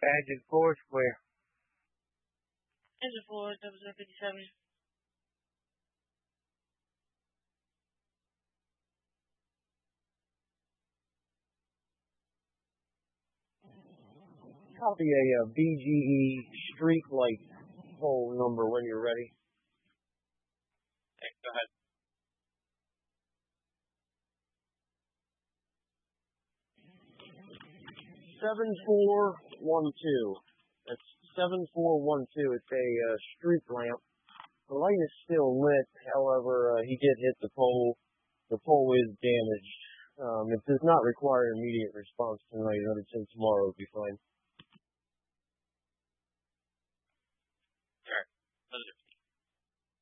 Engine 4 square. Engine 4, 0057. Copy a BGE street light pole number when you're ready. Okay, go ahead. 7412. That's 7412. It's a street lamp. The light is still lit. However, he did hit the pole. The pole is damaged. It does not require immediate response tonight. I would say tomorrow will be fine.